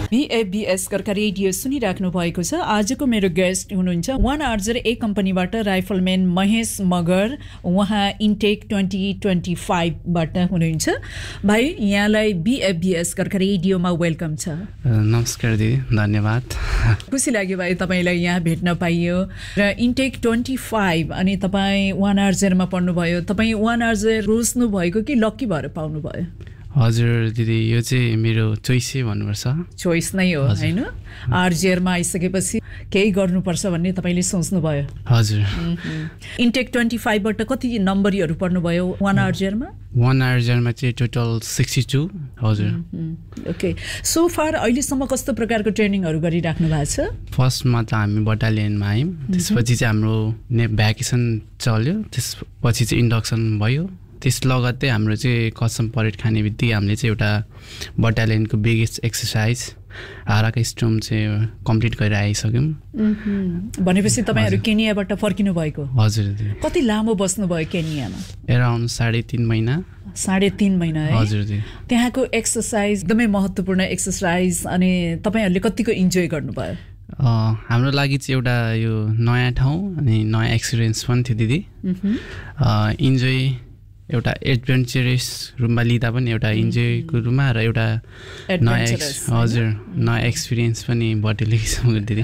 BFBS कर्का radio सुनिराख्नु भएको छ। आजको मेरो गेस्ट हुनुहुन्छ 1RJ कम्पनीबाट राइफलम्यान महेश मगर। उहाँ इन्टेक 2025 बाट हुनुहुन्छ। भाइ यहाँलाई BFBS कर्का रेडियोमा वेलकम छ। नमस्कार दिदी, धन्यवाद। खुसी लाग्यो भाइ तपाईलाई यहाँ भेट्न पाइयो। र इन्टेक 25 अनि तपाईँ 1RJ मा पढ्नुभयो। तपाईँ 1RJ रोज्नु भएको कि लक्की भएर पाउनु भयो? हजुर दिदी, यो चाहिँ मेरो चोइसै भन्नुपर्छ। चोइस नै हो हैन? आरजेआरमा आइसकेपछि केही गर्नुपर्छ भन्ने तपाईले सोच्नुभयो? हजुर। इन्टेक 25 बाट कति नम्बरीहरू पढ्नुभयो 1RJ मा? 1RJ मा चाहिँ टोटल 62। हजुर। ओके, सो फार अहिलेसम्म कस्तो प्रकारको ट्रेनिङहरू गरिराख्नु भएको छ? फर्स्टमा त हामी बटालियनमा आयौँ, त्यसपछि चाहिँ हाम्रो भ्याकेसन चल्यो, त्यसपछि चाहिँ इन्डक्सन भयो। त्यस लगत्तै हाम्रो चाहिँ कसम परेड खाने बित्तिकै हामीले चाहिँ एउटा बटालियनको बिगेस्ट एक्सर्साइज हाराका स्टोम चाहिँ कम्प्लिट गरेर आइसक्यौँ। भनेपछि तपाईँहरू केनियाबाट फर्किनु भएको? हजुर। कति लामो बस्नुभयो केनियामा? एराउन्ड 3.5 महिना। 3.5 महिना है? हजुर। त्यहाँको एक्सर्साइज एकदमै महत्त्वपूर्ण एक्सर्साइज, अनि तपाईँहरूले कतिको इन्जोय गर्नुभयो? हाम्रो लागि चाहिँ एउटा यो नयाँ ठाउँ अनि नयाँ एक्सपिरियन्स पनि थियो दिदी। इन्जोय एउटा एडभेन्चरस रूपमा लिँदा पनि एउटा इन्जोयको रूपमा र एउटा नयाँ एक्सपिरियन्स पनि बटुलेको दिदी।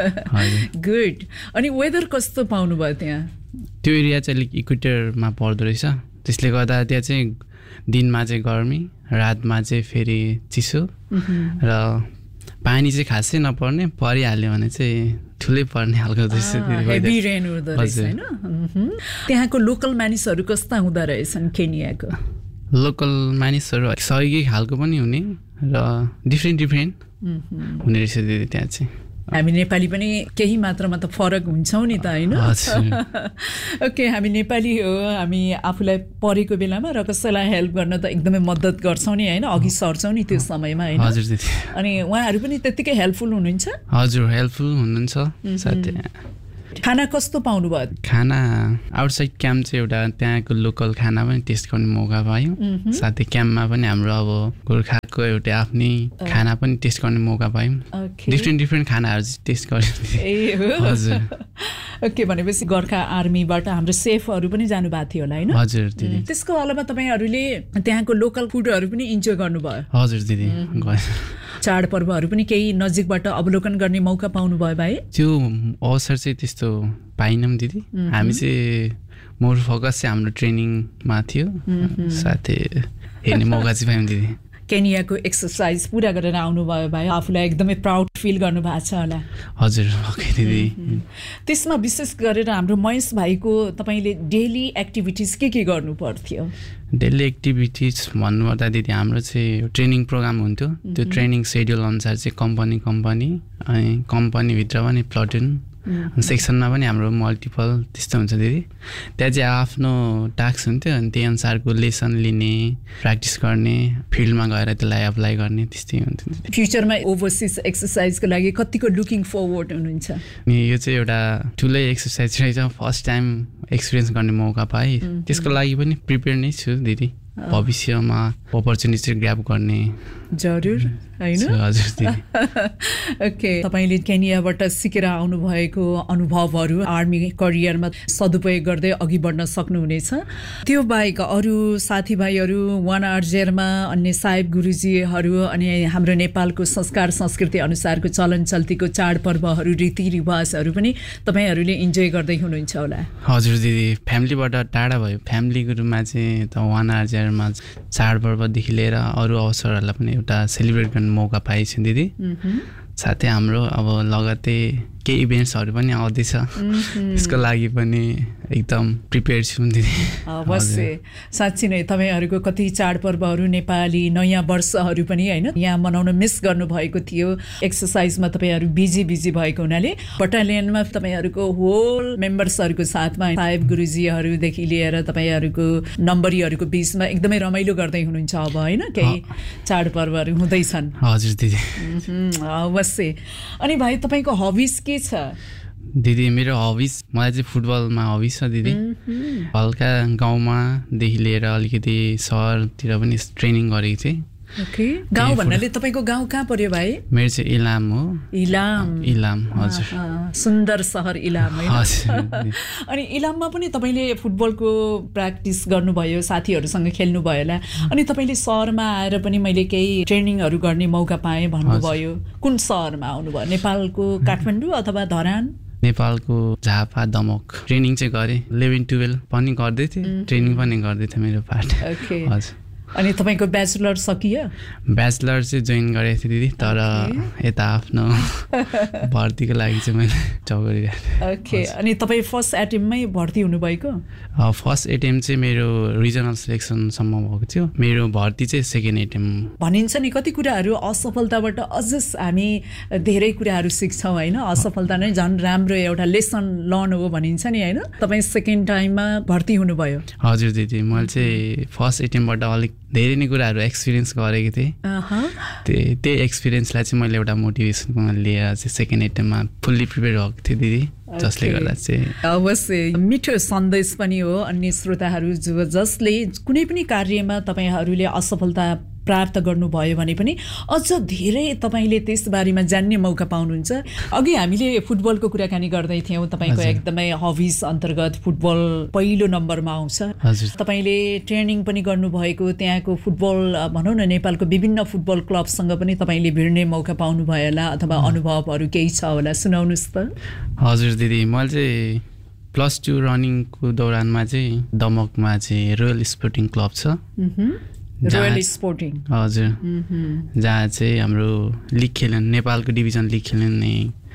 गुड। अनि वेदर कस्तो पाउनुभयो त्यहाँ? त्यो एरिया चाहिँ अलिक इक्वेटरमा पर्दो रहेछ, त्यसले गर्दा त्यहाँ चाहिँ दिनमा चाहिँ गर्मी, रातमा चाहिँ फेरि चिसो, र पानी चाहिँ खासै नपर्ने, परिहाल्यो भने चाहिँ ठुलै पर्ने खालको हेभी रेन हुँदो रहेछ हैन? त्यहाँको लोकल मानिसहरू कस्ता हुँदो रहेछन् केनियाको? लोकल मानिसहरू सहयोगी खालको पनि हुने र डिफ्रेन्ट हुने रहेछ दिदी त्यहाँ चाहिँ। हामी नेपाली पनि केही मात्रामा त फरक हुन्छौँ नि त हैन? ओके, हामी नेपाली हो, हामी आफूलाई परेको बेलामा र कसैलाई हेल्प गर्न त एकदमै मद्दत गर्छौँ नि हैन? अघि सर्छौँ नि त्यो समयमा हैन? हजुर दिदी। अनि उहाँहरू पनि त्यत्तिकै हेल्पफुल हुनुहुन्छ? हजुर, हेल्पफुल हुनुहुन्छ। साथै खाना कस्तो पाउनु भयो? खाना आउटसाइड क्याम्प चाहिँ एउटा त्यहाँको लोकल खाना पनि टेस्ट गर्ने मौका पायौँ। साथै क्याम्पमा पनि हाम्रो अब गोर्खाको एउटा आफ्नै खाना पनि टेस्ट गर्ने मौका पायौँ। डिफ्रेन्ट खानाहरू चाहिँ टेस्ट गर्यौँ। हजुर। ओके, भनेपछि गोर्खा आर्मीबाट हाम्रो सेफहरू पनि जानु भएको थियो होला हैन? हजुर दिदी। त्यसको अलावा तपाईँहरूले त्यहाँको लोकल फुडहरू पनि इन्जोय गर्नुभयो? हजुर दिदी। चाडपर्वहरू पनि केही नजिकबाट अवलोकन गर्ने मौका पाउनुभयो भाइ? त्यो अवसर चाहिँ त्यस्तो पाइनौँ दिदी। हामी चाहिँ मोर फोकस चाहिँ हाम्रो ट्रेनिङमा थियो, साथै हेर्ने मौका चाहिँ पायौँ दिदी। केनियाको एक्सर्साइज पुरा गरेर आउनुभयो भाइ, आफूलाई एकदमै प्राउड फिल गर्नु भएको छ होला? हजुर, ओके दिदी। त्यसमा विशेष गरेर हाम्रो महेश भाइको तपाईँले डेली एक्टिभिटिज के गर्नु पर्थ्यो? डेली एक्टिभिटिज भन्नुपर्दा दिदी हाम्रो चाहिँ ट्रेनिङ प्रोग्राम हुन्थ्यो। त्यो ट्रेनिङ सेड्युल अनुसार चाहिँ कम्पनी अनि कम्पनीभित्र पनि प्लटुन सेक्सनमा पनि हाम्रो मल्टिपल त्यस्तो हुन्छ दिदी। त्यहाँ चाहिँ आफ्नो टास्क हुन्थ्यो, अनि त्यही अनुसारको लेसन लिने, प्र्याक्टिस गर्ने, फिल्डमा गएर त्यसलाई एप्लाई गर्ने, त्यस्तै हुन्थ्यो। फ्युचरमा ओभरसिज एक्सर्साइजको लागि कतिको लुकिङ फरवर्ड हुनुहुन्छ? यो चाहिँ एउटा ठुलै एक्सर्साइज रहेछ, फर्स्ट टाइम एक्सपिरियन्स गर्ने मौका पाएँ। त्यसको लागि पनि प्रिपेयर नै छु दिदी। भविष्यमा अपर्च्युनिटी ग्र्याब गर्ने जरुर हैन? हजुर दिदी। ओके, तपाईले केनियाबाट सिकेर आउनु भएको अनुभवहरू आर्मी करियरमा सदुपयोग गर्दै अघि बढ्न सक्नुहुनेछ। त्यो बाहेक अरू साथीभाइहरू 1RJ मा अन्य साहेब गुरुजीहरू अनि हाम्रो नेपालको संस्कार संस्कृति अनुसारको चलन चल्तीको चाडपर्वहरू रीतिरिवाजहरू पनि तपाईहरूले इन्जोय गर्दै हुनुहुन्छ होला? हजुर दिदी, फ्यामिलीबाट टाढा भयो, फ्यामिलीको रूपमा चाहिँ त 1RJ मा चाडपर्वदेखि लिएर अरू अवसरहरूलाई पनि एउटा सेलिब्रेट गर्ने मौका पाएछु दिदी। साथै हाम्रो अब लगत्तै केही इभेन्ट्सहरू पनि आउँदैछ, त्यसको लागि पनि एकदम प्रिपेयर छु दिदी। अवश्य, साँच्ची नै तपाईँहरूको कति चाडपर्वहरू नेपाली नयाँ वर्षहरू पनि हैन यहाँ मनाउन मिस गर्नुभएको थियो। एक्सर्साइजमा तपाईँहरू बिजी भएको हुनाले बटालियनमा तपाईँहरूको होल मेम्बर्सहरूको साथमा साहेब गुरुजीहरूदेखि लिएर तपाईँहरूको नम्बरीहरूको बिचमा एकदमै रमाइलो गर्दै हुनुहुन्छ अब हैन? केही चाडपर्वहरू हुँदैछन्? हजुर दिदी। अवश्य। अनि भाइ तपाईँको हबिज के छ? दिदी मेरो हबिज, मलाई चाहिँ फुटबलमा हबिज छ दिदी। हल्का गाउँमा देखि लिएर अलिकति सहरतिर पनि ट्रेनिङ गरेको थिएँ। ओके गाउँ भन्नाले तपाईको गाउँ कहाँ पर्यो भाइ मेरो चाहिँ इलाम हो इलाम हजुर सुन्दर सहर इलाम है हजुर अनि इलाममा पनि तपाईले फुटबलको प्र्याक्टिस गर्नुभयो साथीहरुसँग खेल्नुभयो होला अनि तपाईले शहरमा आएर पनि मैले केही ट्रेनिङहरु गर्ने मौका पाएँ भन्नुभयो कुन शहरमा आउनुभयो नेपालको काठमाडौँ अथवा धरान नेपालको झापा दमक ट्रेनिङ चाहिँ गरेँ 11-12 पनि गर्दै थिएँ ट्रेनिङ पनि गर्दै थिएँ मेरो पार्ट हजुर अनि तपाईको ब्याचलर सकियो ब्याचलर चाहिँ जोइन गरेको थिएँ दिदी तर यता आफ्नो भर्तीको लागि चाहिँ मैले जब गरिरहेको ओके अनि तपाई फर्स्ट एटेम्पमै भर्ती हुनुभएको फर्स्ट एटेम्प चाहिँ मेरो रिजनल सिलेक्सनसम्म भएको थियो मेरो भर्ती चाहिँ सेकेन्ड एटेम्प भनिन्छ नि कति कुराहरू असफलताबाट अझ हामी धेरै कुराहरू सिक्छौँ हैन असफलता नै झन् राम्रो एउटा लेसन लर्न हो भनिन्छ नि हैन तपाई सेकेन्ड टाइममा भर्ती हुनुभयो हजुर दिदी मैले चाहिँ फर्स्ट एटेम्पबाट अलिक धेरै नै कुराहरू एक्सपिरियन्स गरेको थिएँ त्यही एक्सपिरियन्सलाई चाहिँ मैले एउटा मोटिभेसनमा लिएर चाहिँ सेकेन्ड एटेम्पमा फुल्ली प्रिपेयर भएको थिएँ दिदी जसले गर्दा चाहिँ अवश्य मिठो सन्देश पनि हो अन्य श्रोताहरू जसले कुनै पनि कार्यमा तपाईहरूले असफलता प्राप्त गर्नुभयो भने पनि अझ धेरै तपाईले त्यस बारेमा जान्ने मौका पाउनुहुन्छ अघि हामीले फुटबलको कुराकानी गर्दै थियौं तपाईको एकदमै हबीज अन्तर्गत फुटबल पहिलो नम्बरमा आउँछ तपाईले ट्रेनिङ पनि गर्नुभएको त्यहाँको फुटबल भनौं न नेपालको विभिन्न फुटबल क्लबसँग पनि तपाईले भिड्ने मौका पाउनुभयो होला अथवा अनुभवहरू केही छ होला सुनाउनुस् त हजुर दिदी मैले चाहिँ +2 रनिङको दौरानमा चाहिँ दमकमा चाहिँ रोयल स्पोर्टिङ क्लब छ रोयल स्पोर्टिङ हजुर जहाँ चाहिँ हाम्रो लिग खेल्ने नेपालको डिभिजन लिग खेल्ने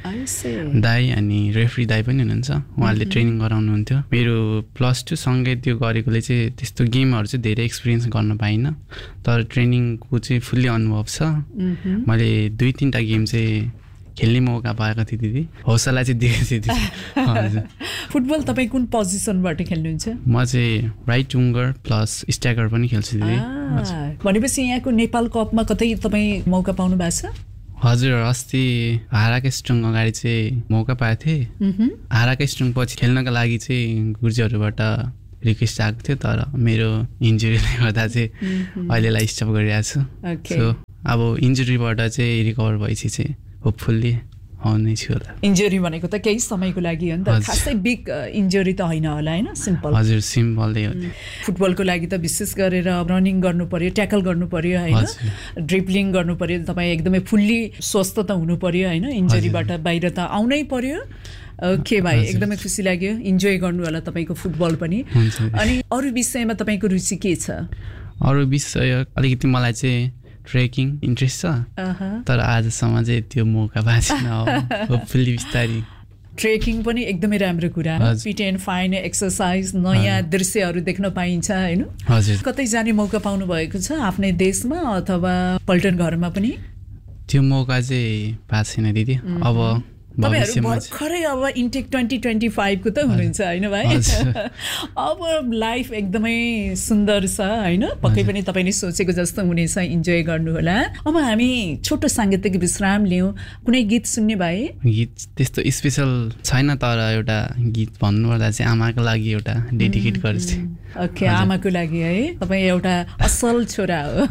दाई अनि रेफ्री दाई पनि हुनुहुन्छ उहाँले ट्रेनिङ गराउनुहुन्थ्यो मेरो +2 सँगै त्यो गरेकोले चाहिँ त्यस्तो गेमहरू चाहिँ धेरै एक्सपिरियन्स गर्न पाइनँ तर ट्रेनिङको चाहिँ फुल्ली अनुभव छ मैले 2-3टा गेम चाहिँ खेल्ने मौका पाएको थिएँ दिदी हौसला चाहिँ दिएको थिएँ हजुर फुटबल तपाईँ कुन पोजिसनबाट खेल्नुहुन्छ म चाहिँ राइट विङ्गर प्लस स्ट्राइकर पनि खेल्छु दिदी भनेपछि यहाँको नेपाल कपमा कतै तपाईँ मौका पाउनु भएको छ हजुर अस्ति हाराका स्ट्रङ अगाडि चाहिँ मौका पाएको थिएँ हाराका स्ट्रङ पछि खेल्नको लागि चाहिँ गुर्जीहरूबाट रिक्वेस्ट आएको थियो तर मेरो इन्जुरीले गर्दा चाहिँ अहिलेलाई स्टप गरिरहेको छु सो अब इन्जुरीबाट चाहिँ रिकभर भएपछि चाहिँ होपफुल्ली आउने छु होला इन्जुरी भनेको त केही समयको लागि हो नि त खासै बिग इन्जुरी त होइन होला हैन सिम्पल हजुर सिम्पलै हो फुटबलको लागि त विशेष गरेर रनिङ गर्नु पर्यो ट्याकल गर्नु पर्यो हैन ड्रिब्लिङ गर्नु पर्यो तपाई एकदमै फुल्ली स्वस्थ त हुनु पर्यो हैन इन्जुरीबाट बाहिर त आउनै पर्यो ओके भाइ एकदमै खुसी लाग्यो इन्जोय गर्नु होला तपाईको फुटबल पनि अनि अरु विषयमा तपाईको रुचि के छ अरु विषय अलिकति मलाई चाहिँ ट्रेकिङ इन्ट्रेस्ट छ तर आजसम्म चाहिँ त्यो मौका पाएको छैन होपफुल्ली बिस्तारै ट्रेकिङ पनि एकदमै राम्रो कुरा फिट एन्ड फाइन एक्सरसाइज नयाँ दृश्यहरू देख्न पाइन्छ हैन हजुर कतै जाने मौका पाउनु भएको छ आफ्नै देशमा अथवा पल्टन घरमा पनि त्यो मौका चाहिँ पाएको छैन दिदी अब तपाईहरु भर्खरै अब इन्टेक 2025 को त हुनुहुन्छ हैन भाइ अब लाइफ एकदमै सुन्दर छ हैन पक्कै पनि तपाईले सोचेको जस्तो हुनेछ इन्जोय गर्नु होला अब हामी छोटो सांगीतिक विश्राम लियौं कुनै गीत सुन्ने भाइ गीत त्यस्तो स्पेशल छैन तर एउटा गीत भन्नुपर्दा चाहिँ आमाको लागि एउटा डेडिकेट गर्छु ओके आमाको लागि है तपाई एउटा असल छोरा हो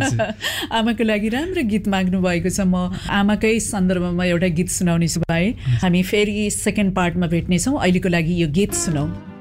आमाको लागि राम्रो गीत माग्नु भएको छ म आमाकै सन्दर्भमा एउटा गीत सुनाउने छु भाइ हामी फेरि सेकेन्ड पार्टमा भेट्ने छौं अहिलेको लागि यो गीत सुनौ